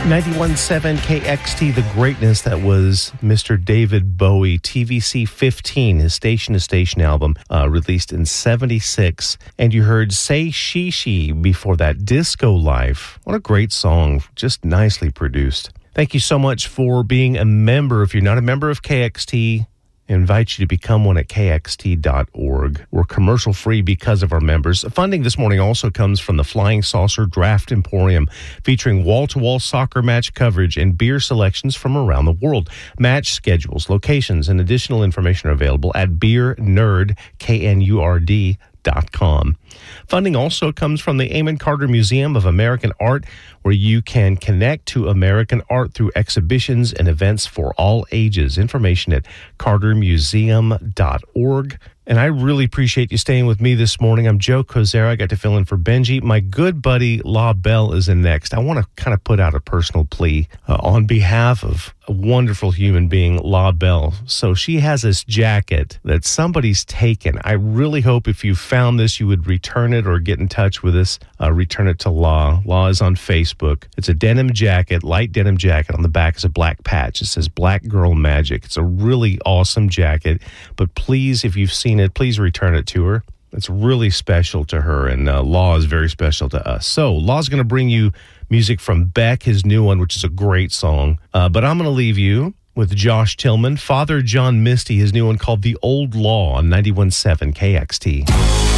91.7 KXT, the greatness that was Mr. David Bowie, TVC 15, his Station to Station album, released in 76. And you heard Say She She before that, Disco Life. What a great song, just nicely produced. Thank you so much for being a member. If you're not a member of KXT, I invite you to become one at kxt.org. We're commercial free because of our members. Funding this morning also comes from the Flying Saucer Draft Emporium, featuring wall-to-wall soccer match coverage and beer selections from around the world. Match schedules, locations, and additional information are available at beernerd.com. Funding also comes from the Amon Carter Museum of American Art, where you can connect to American art through exhibitions and events for all ages. Information at cartermuseum.org. And I really appreciate you staying with me this morning. I'm Joe Kozera. I got to fill in for Benji. My good buddy La Belle is in next. I want to kind of put out a personal plea on behalf of a wonderful human being, La Belle. So she has this jacket that somebody's taken. I really hope if you found this, you would return it or get in touch with us. Return it to La. La is on Facebook. It's a denim jacket, light denim jacket. On the back is a black patch. It says Black Girl Magic. It's a really awesome jacket. But please, if you've seen it, please return it to her. It's really special to her, and Law is very special to us. So Law's going to bring you music from Beck, his new one, which is a great song. But I'm going to leave you with Josh Tillman, Father John Misty, his new one called The Old Law on 91.7 KXT.